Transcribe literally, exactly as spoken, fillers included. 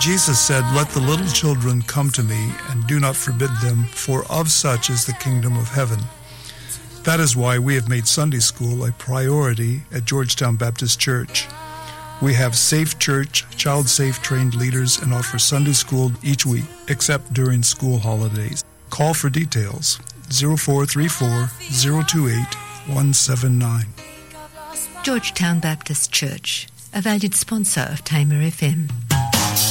Jesus said, "Let the little children come to me, and do not forbid them, for of such is the kingdom of heaven." That is why we have made Sunday school a priority at Georgetown Baptist Church. We have Safe Church, child-safe trained leaders, and offer Sunday school each week, except during school holidays. Call for details, zero four three four, zero two eight, one seven nine. Georgetown Baptist Church, a valued sponsor of Tamer F M.